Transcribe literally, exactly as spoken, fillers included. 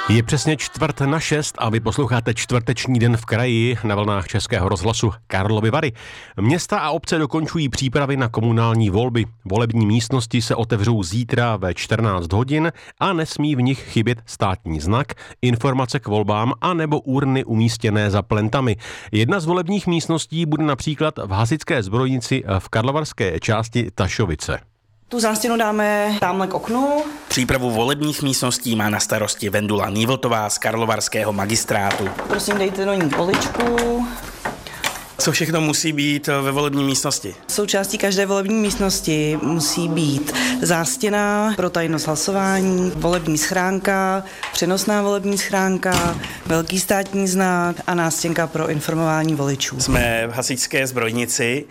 Je přesně čtvrt na šest a vy posloucháte čtvrteční den v kraji na vlnách Českého rozhlasu Karlovy Vary. Města a obce dokončují přípravy na komunální volby. Volební místnosti se otevřou zítra ve čtrnáct hodin a nesmí v nich chybět státní znak, informace k volbám a nebo urny umístěné za plentami. Jedna z volebních místností bude například v hasičské zbrojnici v karlovarské části Tašovice. Tu zástěnu dáme tamhle k oknu. Přípravu volebních místností má na starosti Vendula Nývltová z karlovarského magistrátu. Prosím, dejte do ní poličku. Co všechno musí být ve volební místnosti? Součástí každé volební místnosti musí být zástěna pro tajnost hlasování, volební schránka, přenosná volební schránka, velký státní znak a nástěnka pro informování voličů. Jsme v hasičské zbrojnici.